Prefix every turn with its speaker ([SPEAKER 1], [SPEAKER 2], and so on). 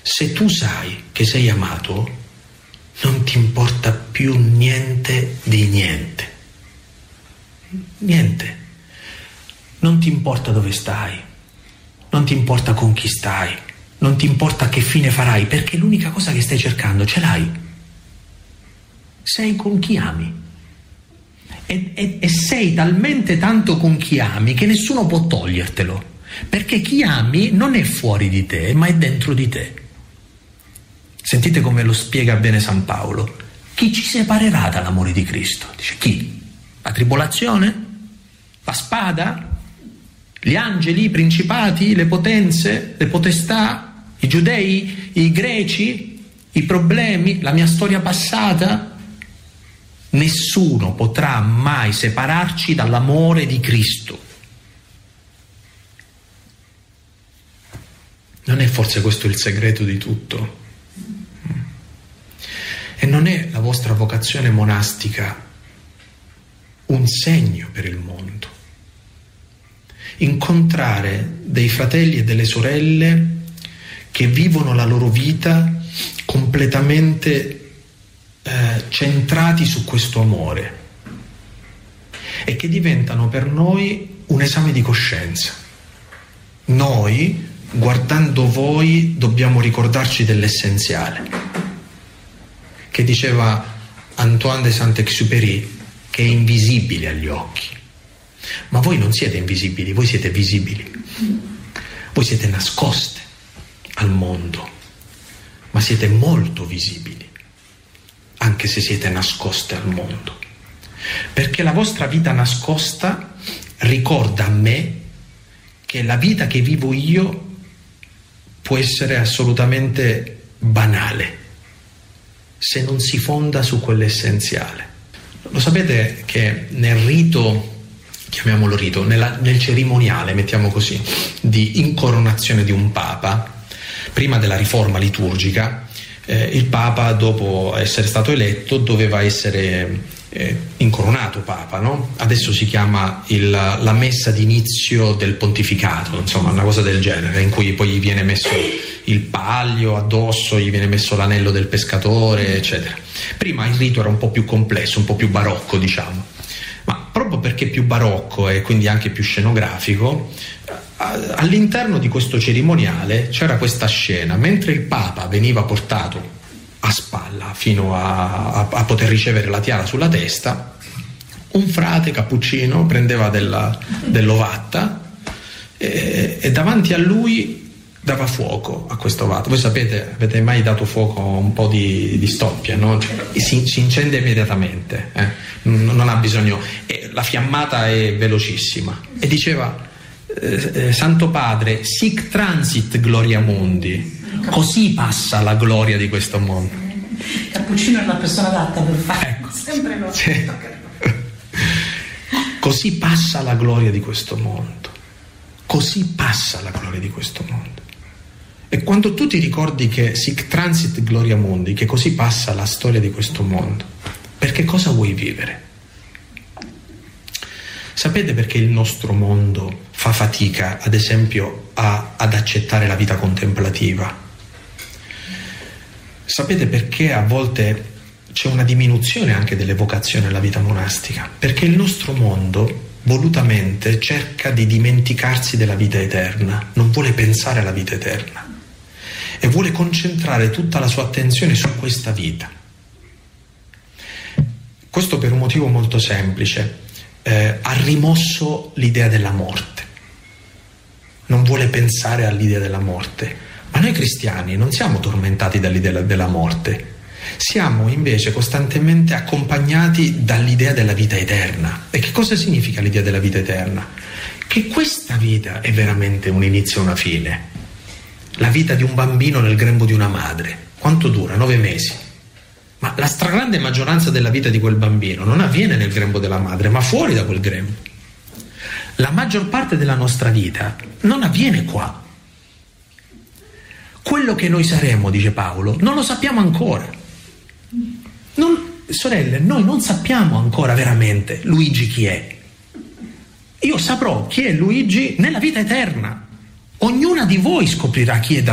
[SPEAKER 1] Se tu sai che sei amato, non ti importa più niente di niente. Niente. Non ti importa dove stai, non ti importa con chi stai, non ti importa che fine farai, perché l'unica cosa che stai cercando ce l'hai. Sei con chi ami. E sei talmente tanto con chi ami che nessuno può togliertelo, perché chi ami non è fuori di te, ma è dentro di te. Sentite come lo spiega bene San Paolo. Chi ci separerà dall'amore di Cristo? Dice, chi? La tribolazione? La spada? Gli angeli, i principati, le potenze, le potestà, i giudei, i greci, i problemi, la mia storia passata? Nessuno potrà mai separarci dall'amore di Cristo. Non è forse questo il segreto di tutto? E non è la vostra vocazione monastica un segno per il mondo? Incontrare dei fratelli e delle sorelle che vivono la loro vita completamente centrati su questo amore e che diventano per noi un esame di coscienza. Noi, guardando voi, dobbiamo ricordarci dell'essenziale, che diceva Antoine de Saint-Exupéry, che è invisibile agli occhi. Ma voi non siete invisibili, voi siete visibili. Voi siete nascoste al mondo, ma siete molto visibili, anche se siete nascoste al mondo. Perché la vostra vita nascosta ricorda a me che la vita che vivo io può essere assolutamente banale se non si fonda su quell'essenziale. Lo sapete che nel rito, chiamiamolo rito, nel cerimoniale, mettiamo così, di incoronazione di un papa, prima della riforma liturgica, il papa, dopo essere stato eletto, doveva essere incoronato papa, no? Adesso si chiama la messa d'inizio del pontificato, insomma una cosa del genere, in cui poi gli viene messo il palio addosso, gli viene messo l'anello del pescatore, eccetera. Prima il rito era un po' più complesso, un po' più barocco, diciamo, ma proprio perché più barocco e quindi anche più scenografico, all'interno di questo cerimoniale c'era questa scena: mentre il Papa veniva portato a spalla fino a poter ricevere la tiara sulla testa, un frate cappuccino prendeva dell'ovatta e davanti a lui dava fuoco a questo ovatta. Voi sapete, avete mai dato fuoco a un po' di stoppia, no? Si incendia immediatamente, non ha bisogno, la fiammata è velocissima. E diceva: Santo Padre, sic transit gloria mundi, così passa la gloria di questo mondo.
[SPEAKER 2] Cappuccino è la persona adatta per fare,
[SPEAKER 1] ecco,
[SPEAKER 2] sempre no.
[SPEAKER 1] Sì. Così passa la gloria di questo mondo, così passa la gloria di questo mondo. E quando tu ti ricordi che sic transit gloria mundi, che così passa la storia di questo mondo, perché cosa vuoi vivere? Sapete perché il nostro mondo fa fatica, ad esempio, ad accettare la vita contemplativa? Sapete perché a volte c'è una diminuzione anche delle vocazioni alla vita monastica? Perché il nostro mondo volutamente cerca di dimenticarsi della vita eterna, non vuole pensare alla vita eterna e vuole concentrare tutta la sua attenzione su questa vita. Questo per un motivo molto semplice: ha rimosso l'idea della morte, non vuole pensare all'idea della morte. Ma noi cristiani non siamo tormentati dall'idea della morte, siamo invece costantemente accompagnati dall'idea della vita eterna. E che cosa significa l'idea della vita eterna? Che questa vita è veramente un inizio e una fine. La vita di un bambino nel grembo di una madre, quanto dura? 9 mesi. Ma la stragrande maggioranza della vita di quel bambino non avviene nel grembo della madre, ma fuori da quel grembo. La maggior parte della nostra vita non avviene qua. Quello che noi saremo, dice Paolo, non lo sappiamo ancora. Sorelle, noi non sappiamo ancora veramente Luigi chi è. Io saprò chi è Luigi nella vita eterna. Ognuna di voi scoprirà chi è